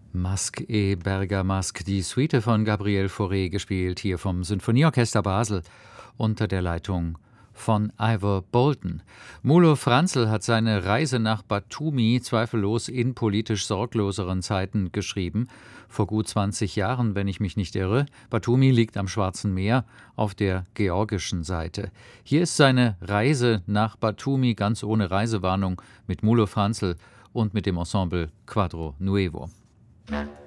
Masque et Bergamasque, die Suite von Gabriel Fauré, gespielt hier vom Sinfonieorchester Basel unter der Leitung von Ivor Bolton. Mulo Franzl hat seine Reise nach Batumi zweifellos in politisch sorgloseren Zeiten geschrieben. Vor gut 20 Jahren, wenn ich mich nicht irre. Batumi liegt am Schwarzen Meer auf der georgischen Seite. Hier ist seine Reise nach Batumi ganz ohne Reisewarnung mit Mulo Franzl und mit dem Ensemble Quadro Nuevo.